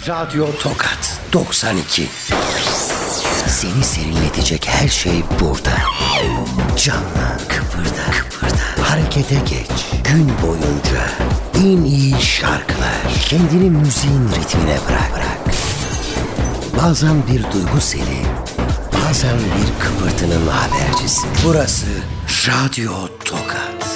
Radyo Tokat 92. Seni serinletecek her şey burada. Canlı, kıpırda, harekete geç. Gün boyunca en iyi şarkılar. Kendini müziğin ritmine bırak. Bazen bir duygu seli, bazen bir kıpırtının habercisi. Burası Radyo Tokat.